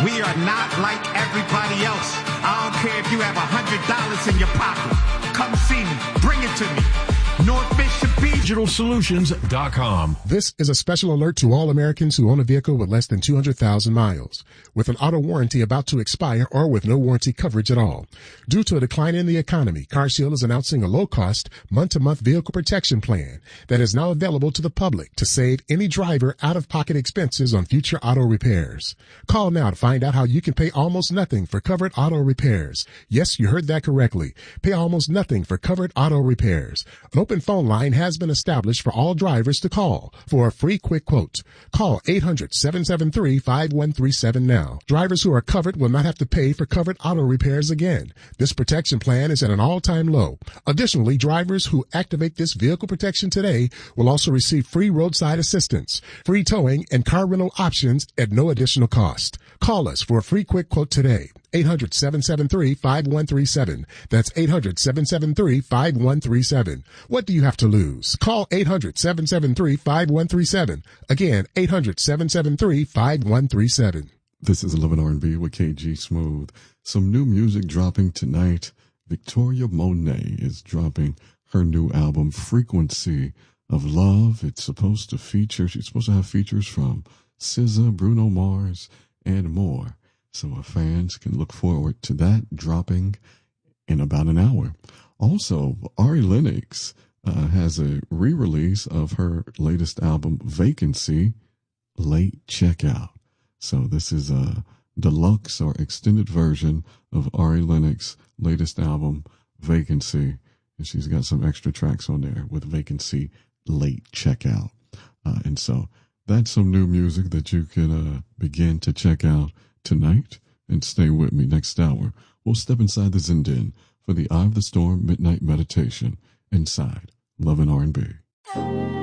We are not like everybody else. I don't care if you have $100 in your pocket. Come see me. Bring it to me. North Mississippi. DigitalSolutions.com. This is a special alert to all Americans who own a vehicle with less than 200,000 miles, with an auto warranty about to expire or with no warranty coverage at all. Due to a decline in the economy, CarShield is announcing a low-cost, month-to-month vehicle protection plan that is now available to the public to save any driver out-of-pocket expenses on future auto repairs. Call now to find out how you can pay almost nothing for covered auto repairs. Yes, you heard that correctly. Pay almost nothing for covered auto repairs. An open phone line has been established for all drivers to call for a free quick quote. Call 800-773-5137 now. Drivers who are covered will not have to pay for covered auto repairs again. This protection plan is at an all-time low. Additionally, drivers who activate this vehicle protection today will also receive free roadside assistance, free towing, and car rental options at no additional cost. Call us for a free quick quote today. 800-773-5137. That's 800-773-5137. What do you have to lose? Call 800-773-5137. Again, 800-773-5137. This is 11 R&B with KG Smooth. Some new music dropping tonight. Victoria Monet is dropping her new album, Frequency of Love. She's supposed to have features from SZA, Bruno Mars, and more. So our fans can look forward to that dropping in about an hour. Also, Ari Lennox has a re-release of her latest album, Vacancy, Late Checkout. So this is a deluxe or extended version of Ari Lennox's latest album, Vacancy. And she's got some extra tracks on there with Vacancy, Late Checkout. And so that's some new music that you can begin to check out tonight. And stay with me next hour. We'll step inside the Zen for the Eye of the Storm Midnight Meditation inside Love and R&B.